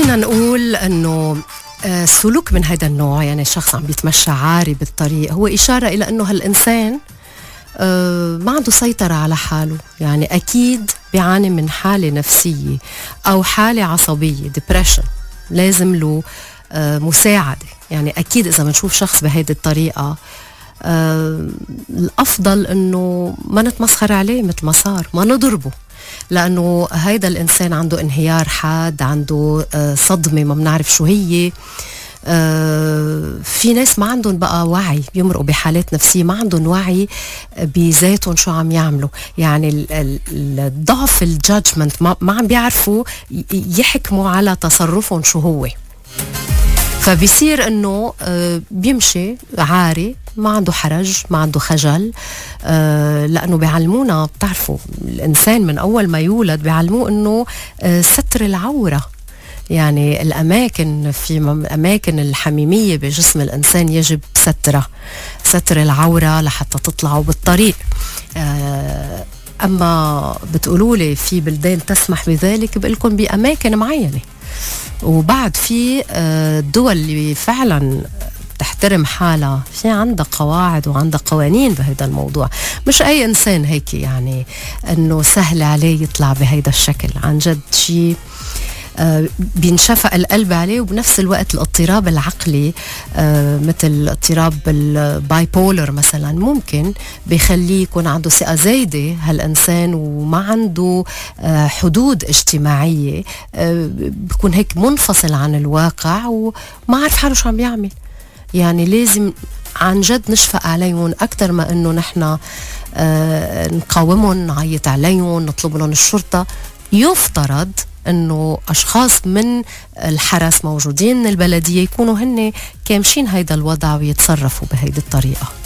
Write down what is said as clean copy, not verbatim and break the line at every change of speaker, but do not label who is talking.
فينا نقول أنه السلوك من هذا النوع، يعني الشخص عم بيتمشى عاري بالطريق، هو إشارة إلى أنه هالإنسان ما عنده سيطرة على حاله. يعني أكيد بيعاني من حالة نفسية أو حالة عصبية depression، لازم له مساعدة. يعني أكيد إذا بنشوف شخص بهيدي الطريقة الأفضل أنه ما نتمسخر عليه مثل ما صار، ما نضربه، لأنه هيدا الإنسان عنده انهيار حاد، عنده صدمة ما بنعرف شو هي. في ناس ما عندهم بقى وعي، بيمرقوا بحالات نفسية ما عندهم وعي بذاتهم شو عم يعملوا. يعني الضعف الجادجمنت، ما عم بيعرفوا يحكموا على تصرفهم شو هو، فبيصير انه بيمشي عاري، ما عنده حرج، ما عنده خجل. لانه بيعلمونا، بتعرفوا الانسان من اول ما يولد بيعلموه انه ستر العورة، يعني الاماكن في الاماكن الحميمية بجسم الانسان يجب ستر العورة لحتى تطلعوا بالطريق. اما بتقولوا لي في بلدان تسمح بذلك، بقول لكم باماكن معينة، وبعد في الدول اللي فعلا تحترم حالها، في عندها قواعد وعندها قوانين بهذا الموضوع. مش أي إنسان هيك يعني أنه سهل عليه يطلع بهذا الشكل، عن جد شيء بينشفق القلب عليه. وبنفس الوقت الاضطراب العقلي مثل اضطراب البايبولر مثلا ممكن بيخليه يكون عنده ثقة زايدة هالإنسان، وما عنده حدود اجتماعية، بيكون هيك منفصل عن الواقع وما عارف حاله شو عم يعمل. يعني لازم عن جد نشفق عليهم أكتر ما إنه نحن نقاومهم، نعيط عليهم، نطلب لهم الشرطة. يفترض انه اشخاص من الحرس موجودين من البلدية يكونوا هن كامشين هيدا الوضع ويتصرفوا بهيدي الطريقة.